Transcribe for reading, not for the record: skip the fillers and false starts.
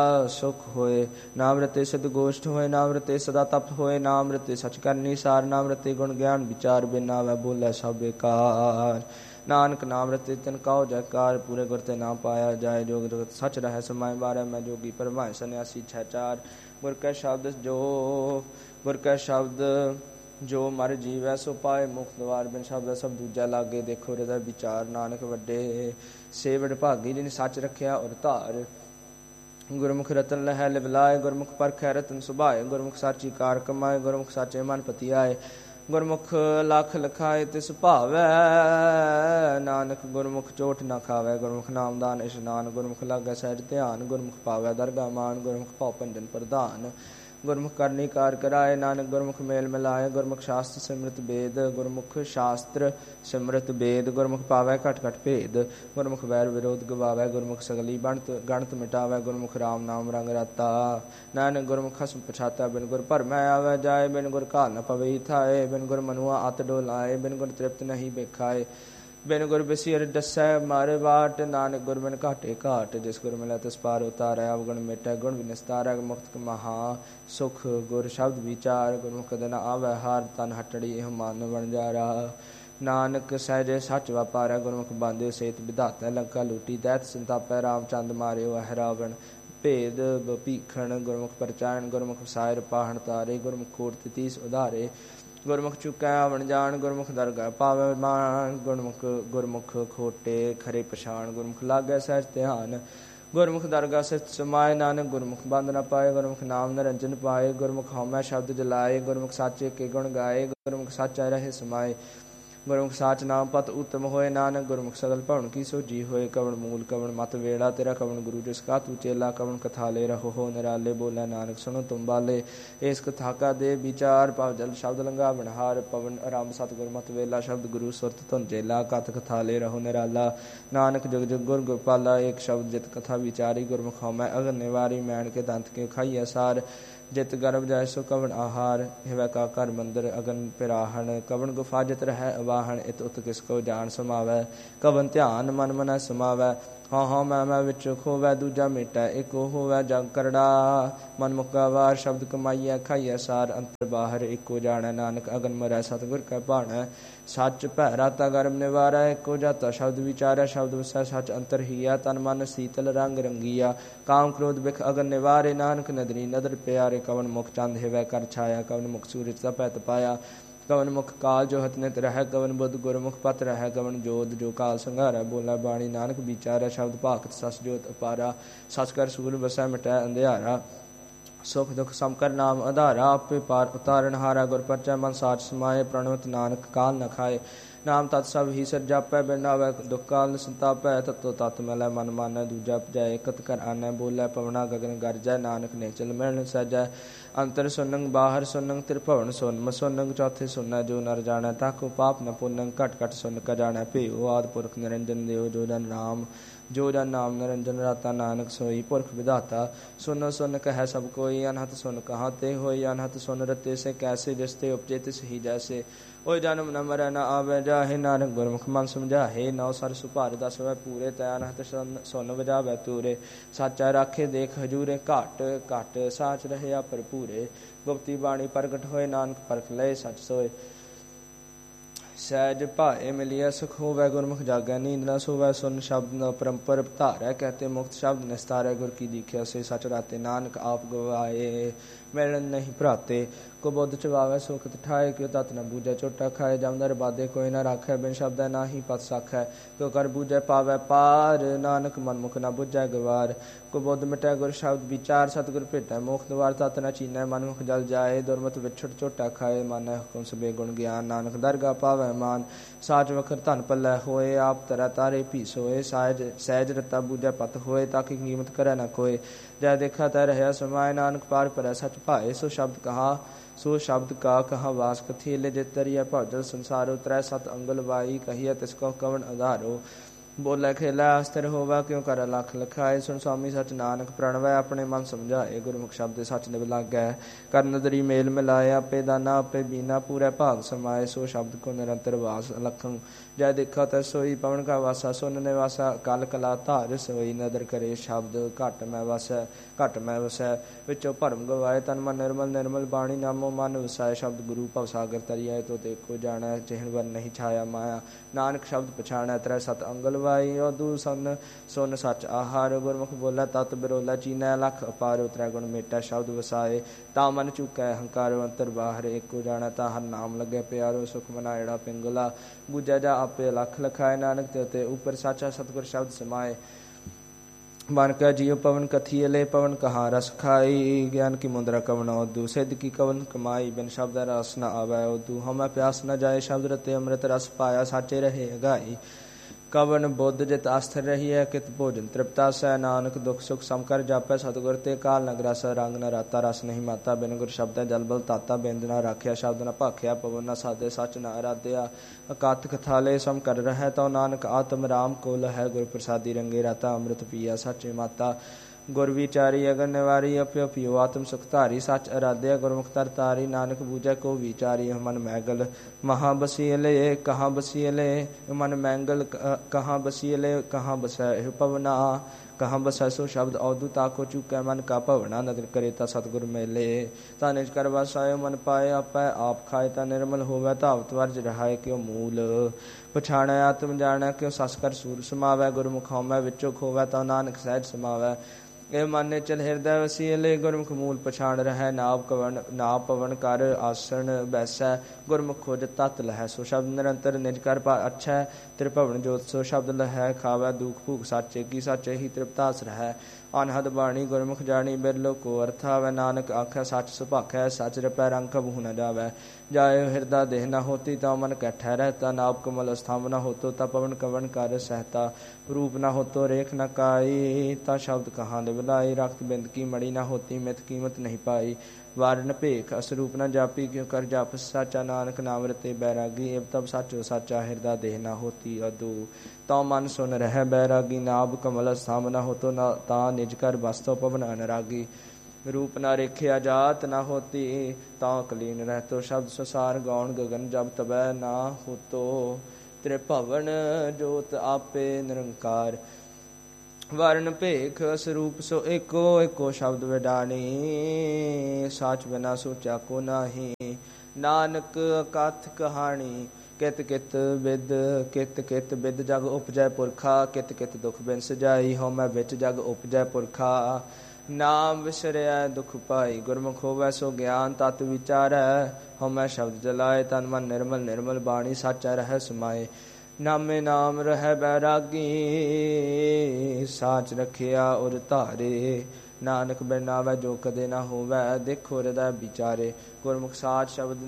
ਸੁਖ ਹੋਏ। ਨਾਮ ਰਤੇ ਸਿਧ ਗੋਸ਼ਟ ਹੋਏ, ਨਾਮ ਰਤੇ ਸਦਾ ਤਪਤ ਹੋਏ, ਨਾਮ ਰਤੇ ਸਚ ਕਰਨੀ ਸਾਰ, ਨਾਮ ਰਤੇ ਗੁਣ ਗਿਆਨ ਵਿਚਾਰ, ਬਿਨ ਆਵੈ ਬੋਲੇ ਸਭ ਬੇਕਾਰ। ਨਾਨਕ ਨਾਮ ਰਤੇ ਤਿਨ ਕਉ ਜੈਕਾਰ, ਪੂਰੇ ਗੁਰ ਤੇ ਨਾਮ ਪਾਇਆ ਜਾਏ। ਜੋਗ ਜਗਤ ਸਚ ਰਹਿ ਸਮਾਏ, ਬਾਰੈ ਮੈਂ ਜੋਗੀ ਪਰਮਾਏ, ਸੰਨਿਆਸੀ ਛੈ ਚਾਰ। ਗੁਰ ਕੈ ਸ਼ਬਦ ਗੁਰ ਕੈ ਸ਼ਬਦ ਜੋ ਮਰ ਜੀਵੈ, ਸੋ ਪਾਏ ਮੁਕਤ ਦਵਾਰ। ਬਿਨ ਸ਼ਬਦ ਸਭ ਦੂਜਾ ਲਾਗੇ, ਦੇਖੋ ਹਿਰਦੈ ਵਿਚਾਰ। ਨਾਨਕ ਵੱਡੇ ਸੇ ਵਡਭਾਗੀ, ਜਿਨ ਸੱਚ ਰੱਖਿਆ ਔਰ ਧਾਰ। ਗੁਰਮੁਖ ਰਤਨ ਲਹੈ ਲਿਵ ਲਾਏ, ਗੁਰਮੁਖ ਪਰਖੈ ਰਤਨ ਸੁਭਾਏ। ਗੁਰਮੁਖ ਸਾਚੀ ਕਾਰ ਕਮਾਏ, ਗੁਰਮੁਖ ਸਾਚੇ ਮਨ ਪਤੀ ਆਏ। ਗੁਰਮੁਖ ਲਖ ਲਖਾਏ ਤਿਸ ਭਾਵੈ, ਨਾਨਕ ਗੁਰਮੁਖ ਚੋਟ ਨਾ ਖਾਵੈ। ਗੁਰਮੁਖ ਨਾਮਦਾਨ ਇਸ਼ਨਾਨ, ਗੁਰਮੁਖ ਲਾਗੈ ਸਹਿਜ ਧਿਆਨ। ਗੁਰਮੁਖ ਪਾਵੈ ਦਰਗਾ ਮਾਨ, ਗੁਰਮੁਖ ਭਉ ਭੰਜਨ ਪ੍ਰਧਾਨ। ਗੁਰਮੁਖ ਕਰਨੀ ਕਾਰ ਕਰਾਏ, ਨਾਨਕ ਗੁਰਮੁਖ ਮੇਲ ਮਿਲਾਏ। ਗੁਰਮੁਖ ਸ਼ਾਸਤਰ ਸਿਮਰਤ ਬੇਦ, ਗੁਰਮੁਖ ਸ਼ਾਸਤਰ ਸਿਮਰਤ ਬੇਦ। ਗੁਰਮੁਖ ਪਾਵੈ ਘਟ ਘਟ ਭੇਦ, ਗੁਰਮੁਖ ਵੈਰ ਵਿਰੋਧ ਗਵਾਵੈ। ਗੁਰਮੁਖ ਸਗਲੀ ਗਣਤ ਮਿਟਾਵੈ, ਗੁਰਮੁਖ ਰਾਮ ਨਾਮ ਰੰਗ ਰਾਤਾ। ਨਾਨਕ ਗੁਰਮੁਖ ਖਸਮ ਪਛਾਤਾ, ਬਿਨ ਗੁਰ ਭਰਮੈ ਆਵੈ ਜਾਏ। ਬਿਨ ਗੁਰ ਘਾਲ ਨ ਪਵਈ ਥਾਏ, ਬਿਨ ਗੁਰ ਮਨੁਆ ਅਤ ਡੋਲਾਏ। ਬਿਨ ਗੁਰ ਤ੍ਰਿਪਤ ਨਹੀਂ ਵੇਖਾਏ, ਬਿਨ ਗੁਰ ਬਿਸਿਰ ਡਸੈ ਮਾਰੇ ਬਾਟ। ਨਾਨਕ ਗੁਰ ਬਿਨ ਘਾਟੇ ਘਾਟ, ਜਿਸ ਗੁਰ ਮਿਲੈ ਤਿਸ ਪਾਰ ਉਤਾਰੈ। ਅਵਗੁਣ ਮਿਟੈ ਗੁਣ ਵਿਨਸਤਾਰੈ, ਮੁਕਤ ਮਹਾ ਸੁਖ ਗੁਰ ਸ਼ਬਦ ਵਿਚਾਰ। ਗੁਰਮੁਖ ਦਿਨ ਆਵੈ ਹਾਰ, ਤਨ ਹਟੜੀ ਇਹ ਮਨ ਵਣਜਾਰਾ। ਨਾਨਕ ਸਹਿਜੇ ਸੱਚ ਵਾਪਾਰੈ, ਗੁਰਮੁਖ ਬਾਂਧਿਓ ਸੇਤ ਵਿਧਾਤੈ। ਲੰਕਾ ਲੂਟੀ ਦੈਤ ਸੰਤਾਪੈ, ਰਾਮ ਚੰਦ ਮਾਰਿਓ ਅਹਿ ਰਾਵਣ। ਭੇਦ ਭੀਖਣ ਗੁਰਮੁਖ ਪਰਚਾਇਣ, ਗੁਰਮੁਖ ਸਾਇਰ ਪਾਹਣ ਤਾਰੇ। ਗੁਰਮੁਖ ਖੋਟ ਤੀਸ ਉਧਾਰੇ, ਗੁਰਮੁਖ ਚੁਕੈ ਆਵਣ ਜਾਣ। ਗੁਰਮੁਖ ਦਰਗਾਹ ਪਾਵੈ ਮਾਨ, ਗੁਰਮੁਖ ਖੋਟੇ ਖਰੇ ਪਛਾਣ। ਗੁਰਮੁਖ ਲਾਗੈ ਸਹਿਜ ਧਿਆਨ, ਗੁਰਮੁਖ ਦਰਗਾਹ ਸਿਤ ਸਮਾਏ। ਨਾਨਕ ਗੁਰਮੁਖ ਬੰਦ ਨ ਪਾਏ, ਗੁਰਮੁਖ ਨਾਮ ਨਿਰੰਜਨ ਪਾਏ। ਗੁਰਮੁਖ ਹਉਮੈ ਸ਼ਬਦ ਜਲਾਏ, ਗੁਰਮੁਖ ਸਾਚੇ ਕੇ ਗੁਣ ਗਾਏ। ਗੁਰਮੁਖ ਸਾਚਾ ਰਹੇ ਸਮਾਏ, ਗੁਰਮੁਖ ਸਾਚ ਨਾਮ ਪਤ ਉਤਮ ਹੋਏ। ਨਾਨਕ ਗੁਰਮੁਖ ਸਗਲ ਭਵਨ ਕੀ ਸੋਜੀ ਹੋਏ। ਕਵਣ ਮੂਲ ਕਵਣ ਮਤ ਵੇਲਾ ਤੇਰਾ, ਕਵਣ ਗੁਰੂ ਜਿਸ ਕਾ ਤੂ ਚੇਲਾ। ਕਵਣ ਕਥਾਲੇ ਰਹੋ ਹੋ ਨਿਰਾਲੇ, ਬੋਲੇ ਨਾਨਕ ਸੁਣੋ ਤੁਮ ਬਾਲੇ। ਇਸ ਕਥਾ ਕਾ ਦੇ ਵਿਚਾਰ, ਭਾਵ ਜਲ ਸ਼ਬਦ ਲੰਘਾ ਬਨਹਾਰ। ਪਵਨ ਆਰੰਭ ਸਤਿਗੁਰ ਮਤ ਵੇਲਾ, ਸ਼ਬਦ ਗੁਰੂ ਸੁਰਤ ਧੁਨ ਚੇਲਾ। ਕਥ ਕਥਾਲੇ ਰਹੋ ਨਿਰਾਲਾ, ਨਾਨਕ ਜੁਗ ਜੁਗ ਗੁਰ ਗੋਪਾਲਾ। ਏਕ ਸ਼ਬਦ ਜਿਤ ਕਥਾ ਵਿਚਾਰੀ, ਗੁਰਮੁਖ ਹਉਮੈ ਅਗਨ ਨਿਵਾਰੀ। ਮੈਣ ਕੇ ਦੰਤ ਕੇ ਖਾਈਐ ਸਾਰ, ਜਿਤ ਗਰਭ ਜਾਇ ਸੋ ਕਵਣ ਆਹਾਰ। ਹਿਵੈ ਕਾ ਘਰ ਮੰਦਰ ਅਗਨ ਪਿਰਾਹਣ, ਕਵਣ ਗੁਫਾ ਜਿਤ ਰਹਿ ਅਵਾਹਣ। ਇਤ ਉਤ ਕਿਸ ਕੋ ਜਾਣ ਸਮਾਵੈ, ਕਵਨ ਧਿਆਨ ਮਨ ਮਨੈ ਸਮਾਵੈ। ਹਾਂ ਹਾਂ ਮੈਂ ਵਿੱਚ ਖੋਵੈ, ਦੂਜਾ ਮੇਟੈ ਇੱਕੋ ਹੋਵੈ। ਜਗ ਕਰੜਾ ਮਨ ਮੁਕਾ ਵਾਰ, ਸ਼ਬਦ ਕਮਾਈਐ ਖਾਈਐ ਸਾਰ। ਅੰਤਰ ਬਾਹਰ ਇੱਕੋ ਜਾਣੈ, ਨਾਨਕ ਅਗਨ ਮਰੈ ਸਤਿਗੁਰ ਕੈ ਭਾਣੈ। ਸੱਚ ਭੈ ਰਾਤਾ ਗਰਮ ਨਿਵਾਰੈ, ਇੱਕੋ ਜਾਤਾ ਸ਼ਬਦ ਵਿਚਾਰੈ। ਸ਼ਬਦ ਵਸੈ ਸੱਚ ਅੰਤਰ ਹੀਆ, ਤਨ ਮਨ ਸੀਤਲ ਰੰਗ ਰੰਗੀਆ। ਕਾਮ ਕ੍ਰੋਧ ਬਿਖ ਅਗਨ ਨਿਵਾਰੇ, ਨਾਨਕ ਨਦਰੀ ਨਦਰ ਪਿਆਰੇ। ਕਵਨ ਮੁਖ ਚੰਦ ਹਿਵੈ ਕਰ ਛਾਇਆ, ਕਵਨ ਮੁਖ ਸੂਰਜ ਤਪੈ ਤਪਾਇਆ। ਕਵਨ ਮੁਖ ਕਾਲ ਜੋ ਹਤ ਨਿਤ ਰਹਿ, ਕਵਨ ਬੁੱਧ ਗੁਰਮੁਖ ਪਤ ਰਹਿ। ਕਵਨ ਜੋਤ ਜੋ ਕਾਲ ਸੰਘਾਰੈ, ਬੋਲਾ ਬਾਣੀ ਨਾਨਕ ਵਿਚਾਰੈ। ਸ਼ਬਦ ਭਾਖਤ ਸਸ ਜੋਤ ਅਪਾਰਾ, ਸਚ ਕਰ ਸੂਰ ਵਸੈ ਮਿਟੈ ਅੰਧਿਆਰਾ। ਸੁਖ ਦੁਖ ਸਮ ਕਰ ਨਾਮ ਆਧਾਰਾ, ਆਪੇ ਪਾਰ ਉਤਾਰਨ ਹਾਰਾ। ਗੁਰ ਪਰਚੈ ਮਨ ਸਾਚ ਸਮਾਏ, ਪ੍ਰਣਵਤ ਨਾਨਕ ਕਾਲ ਨ ਖਾਏ। ਨਾਮ ਤਤ ਸਭ ਹੀ ਸਿਰ ਜਾਪੈ, ਬਿਨ ਨਾਵੈ ਦੁਖ ਕਾਲ ਨ ਸੰਤਾਪੈ। ਤਤੋ ਤਤ ਮਿਲੈ ਮਨ ਮਾਨੈ, ਦੂਜਾ ਭਜਾਏ ਇਕਤ ਕਰ ਆਨੈ। ਬੋਲੇ ਪਵਨਾ ਗਗਨ ਗਰਜੈ, ਨਾਨਕ ਨੇ ਚਲ ਮਿਲਣ ਸਹਿਜੈ। ਅੰਤਰ ਸੁਨੰਗ ਬਾਹਰ ਸੁਨੰਗ, ਤਿਰਭਵਨ ਸੁਨ ਸੁਨੰਗ। ਚੌਥੇ ਸੁਨੈ ਜੋ ਨਰ ਜਾਣੈ, ਤਾਕੋ ਪਾਪ ਨ ਪੁਨੰਗ। ਘਟ ਘਟ ਸੁਨ ਕ ਜਾਣੈ ਭੇਉ, ਆਦਿ ਪੁਰਖ ਨਿਰੰਜਨ ਦੇਉ। ਜੋ ਜਨ ਨਾਮ ਨਿਰੰਜਨ ਰਾਤਾ, ਨਾਨਕ ਸੋਈ ਪੁਰਖ ਵਿਧਾਤਾ। ਸੁਨ ਸੁਨ ਕਹਿ ਸਭ ਕੋਈ, ਅਨਹਤ ਸੁਨ ਕਹਾਂ ਤੇ ਹੋਈ। ਅਨਹਤ ਸੁਨ ਰਤੇ ਸੇ ਕੈਸੇ, ਜਿਸ ਤੇ ਉਪਜੇ ਤਿਸ ਹੀ ਜੈਸੇ। ਓਏ ਜਨਮ ਨ ਮਰੈ ਨ ਆਵੈ ਜਾਹੇ, ਨਾਨਕ ਗੁਰਮੁਖ ਮਨ ਸਮਝਾਹੇ। ਨੌ ਸਰ ਸੁਭਾਰ ਦਸਵੈ ਪੂਰੇ, ਤੈ ਅਨਹਤ ਸੁਨ ਵਜਾਵੈ ਤੂਰੇ। ਸਾਚਾ ਰਾਖੇ ਦੇਖ ਹਜੂਰੇ, ਘਟ ਘਟ ਸਾਚ ਰਹਿਆ ਭਰਪੂਰੇ। ਗੁਪਤੀ ਬਾਣੀ ਪ੍ਰਗਟ ਹੋਏ, ਨਾਨਕ ਪਰਖ ਲਏ ਸੱਚ ਸੋਏ। ਸਹਿਜ ਭਾਏ ਮਿਲਿਆ ਸੁਖ ਹੋਵੈ, ਗੁਰਮੁਖ ਜਾਗੈ ਨੀਂਦ ਨ ਸੋਵੈ। ਸੁਨ ਸ਼ਬਦ ਨ ਪਰੰਪਰ ਧਾਰੈ, ਕਹਤੇ ਮੁਕਤ ਸ਼ਬਦ ਨਿਸਤਾਰੈ। ਗੁਰ ਕੀ ਦੀਖਿਆ ਸੇ ਸਚ ਰਾਤੇ, ਨਾਨਕ ਆਪ ਗਵਾਏ ਮਿਲਣ ਨਹੀਂ ਭਰਾਤੇ। ਕੋ ਬੁੱਧ ਚਵਾਵੈ ਸੋ ਕਤ ਠਾਏ, ਕਿਉ ਤਤ ਨ ਬੂਝੈ ਝੋਟਾ ਖਾਏ। ਜਮਦਰ ਬਾਧੇ ਕੋਈ ਨ ਰਾਖੈ, ਬਿਨ ਸ਼ਬਦੈ ਨਾਹੀ ਪਤ ਸਾਖੈ। ਕਿਉ ਕਰ ਬੂਝੈ ਪਾਵੈ ਪਾਰ, ਨਾਨਕ ਮਨ ਮੁਖ ਨ ਬੁਝੈ ਗਵਾਰ। ਕੋ ਬੁੱਧ ਮਿਟੈ ਗੁਰ ਸ਼ਬਦ ਵਿਚਾਰ, ਸਤਿਗੁਰ ਭੇਟੈ ਮੋਖ ਦਵਾਰ। ਤਤ ਨ ਚੀਨੈ ਮਨ ਮੁਖ ਜਲ ਜਾਏ, ਦੁਰਮਤ ਵਿਛੜ ਝੋਟਾ ਖਾਏ। ਮਾਨੈ ਹੁਕਮ ਸਬੇ ਗੁਣ ਗਿਆਨ, ਨਾਨਕ ਦਰਗਾ ਪਾਵੈ ਮਾਨ। ਸਾਚ ਵਖਰ ਧਨ ਪੱਲੇ ਹੋਏ, ਆਪ ਤਰੈ ਤਾਰੇ ਭੀ ਸੋਏ। ਸਹਿਜ ਰਤਾ ਬੂਝੈ ਪਤ ਹੋਏ, ਤਾਕੀ ਕੀਮਤ ਕਰੈ ਨ ਕੋਏ। ਜੈ ਦੇਖਾ ਤੈ ਰਹਿਆ ਸਮਾਏ, ਨਾਨਕ ਪਾਰ ਪਰੈ ਸਚ ਭਾਏ। ਸੋ ਸ਼ਬਦ ਕਾ ਕਹਾ ਵਾਸ ਕਥੀਲੇ, ਜਿਤ ਤਰੀਐ ਭਵਜਲ ਸੰਸਾਰੋ। ਤ੍ਰੈ ਸਤ ਅੰਗਲ ਵਾਈ, ਕਹੀਐ ਤਿਸ ਕੋ ਕਵਣ ਆਧਾਰੋ। ਬੋਲੇ ਖੇਲਾ ਅਸਥਿਰ ਹੋਵਾ ਕਿਉ ਕਰ ਲੱਖ ਲਖਾਏ। ਸੁਣ ਸੁਆਮੀ ਸਚ ਨਾਨਕ ਪ੍ਰਣਵੈ ਆਪਣੇ ਮਨ ਸਮਝਾਏ। ਗੁਰਮੁਖ ਸ਼ਬਦ ਸਚ ਨਿਵ ਲਾਗੈ ਕਰ ਨਦਰੀ ਮੇਲ ਮਿਲਾਏ। ਆਪੇ ਦਾਨਾ ਆਪੇ ਬੀਨਾ ਪੂਰੇ ਭਾਗ ਸਮਾਏ। ਸੋ ਸ਼ਬਦ ਕੋ ਨਿਰੰਤਰ ਵਾਸ ਲਖੰ ਜੈ ਦੇਖਾ ਤੈ ਸੋਈ। ਪਵਨ ਕਾ ਵਾਸਾ ਸੁਨ ਨਿਵਾਸਾ ਕਲ ਕਲਾ ਧਾਰ ਸੋਈ। ਨਦਰ ਕਰੇ ਸ਼ਬਦ ਘਟ ਮੈਂ ਵਸੈ ਘਟ ਮੈਂ ਵਸੈ। ਵਿੱਚੋਂ ਭਰਮ ਗਵਾਏ ਤਨ ਮਨ ਨਿਰਮਲ ਨਿਰਮਲ ਬਾਣੀ ਨਾਮੋ ਮਨ ਵਸਾਏ। ਸ਼ਬਦ ਗੁਰੂ ਭਵ ਸਾਗਰ ਤਰੀਐ ਤੋ ਦੇਖੋ ਜਾਣੈ ਚਿਹਨ ਵਰ ਨਹੀਂ ਛਾਇਆ ਮਾਇਆ। ਨਾਨਕ ਸ਼ਬਦ ਪਛਾਣੈ ਤਰੈ ਸਤ ਅੰਗਲ ਵਾਈ। ਉਦੂ ਸਨ ਸੁਨ ਸੱਚ ਆਹਾਰ। ਗੁਰਮੁਖ ਬੋਲੇ ਤਤ ਬਿਰੋਲਾ ਚੀਨੈ ਲੱਖ ਅਪਾਰ। ਉਤਰੈ ਗੁਣ ਮੇਟੈ ਸ਼ਬਦ ਵਸਾਏ। ਤਾਂ ਮਨ ਚੁਕੈ ਹੰਕਾਰ ਅੰਤਰ ਬਾਹਰ। ਏਕੋ ਜਾਣੈ ਤਾਂ ਹਰ ਨਾਮ ਲੱਗੇ ਪਿਆਰੋ। ਸੁਖ ਮਨਾ ਏੜਾ ਪਿੰਗਲਾ ਬੂਝੈ ਜਾ ਆਪੇ ਲੱਖ ਲਖਾਏ। ਨਾਨਕ ਤੇ ਉਤੇ ਉਪਰ ਸਾਚਾ ਸਤਿਗੁਰ ਸ਼ਬਦ ਸਮਾਏ। बन का जियो पवन कथिए ले पवन कहाँ रस खाई। ज्ञान की मुद्रा कवन औदू सिद्ध की कवन कमाई। बिन शब्द रस न आवै औदू हमें प्यास न जाए। शब्द रते अमृत रस पाया साचे रहे अगाई। कवन बुद्ध जित आस्थिर रही है कित भोजन तृप्ता सै। नानक दुख सुख समकर जापै सतगुर ते काल न ग्रासै। रंग न राता रस नहीं माता बिन गुर शब्द जल बल ताता। बिंद न राख्या शब्द न भाख्या पवन न साधे सच न आराध्या। अकात कथाले सम कर रह तो नानक आत्म राम को लहै। गुर प्रसादी रंगे राता अमृत पिया सच माता। गुर विचारी अगर निवारी अप्यो पियो आत्म सुखधारी। सच आराध्या गुरमुख तर तारी। नानक बूझै को विचारी मन मैगल महा बसीले कहाँ बसीले। मन मैंगल कहाँ बसीले कहाँ बसै पवना कहाँ बसै। सो शब्द अवधु ताको चुकै मन का भवना। नदर करे ता सतगुर मेले ता निज कर बसायो। मन पाए आपै आप खाए ता निर्मल होवै। धावत वर्ज रहाए क्यों मूल पछाणै आत्म जाणै। क्यों सस कर सूर समावै। गुरमुख हौमै विचो खोवै ता नानक सहज समावै। ए माने चल हृदय वसीले गुरमुख मूल पछाण रहै। नाव कवन नाव पवन कर आसन बैसै। गुरमुख खोज तत लहै। सो शब्द निरंतर निज कर अच्छा त्रिभवन जोत। सो शब्द लहै खावै दुख भूख साचे की साचे ही तृप्तास रहै। अनहद बाणी गुरमुख जानी बिरलो को अर्थ आवै। नानक आखै सच सुभाखै सच रपै रंग कबहू न जावै। जाए हृदय देह न होती ता मन कैठै रहता। नाव कमल स्तंभ न होतो ता पवन कवन कर सहता। रूप न होतो रेख न काई ता शब्द कहाँ लिवलाई। रक्त बिंद की मणि न होती मित कीमत नहीं पाई। वारण भेख असरूप न जापी क्यों कर जाप साचा। नानक नाम रते बैरागी एव तब साचो साचा। हृदय देह न होती अदू तो मन सुन रह बैरागी। नाभ कमल स्तंभ न होतो न ता निज कर बसतो पवन अनुरागी। रूप न रेख्या जात न होती ता कलीन रहतो। शब्द सुसार गौण गगन जब तबै न होतो। त्रिभवन जोत आपे निरंकार। वर्ण भेख स्वरूप सो एको एको शब्द विडानी। साच बिना सोचा को नाही। नानक कथ कहानी कित कित बिद कित कित बिद जग उपजै पुरखा। कित कित दुख बिन सजाई हौमै बिच जग उपजै पुरखा। नाम विसरिया दुख पाई गुरमुख होवै सो ज्ञान तत विचारै। हौमै शब्द जलाए तन मन निर्मल निर्मल बाणी साचा रहै समाए। नामे नाम रह बैरागी साच रखिया उर धारे। नानक बिन नावै जो कदे ना होवै देखो हृदय विचारे। गुरमुख साच शब्द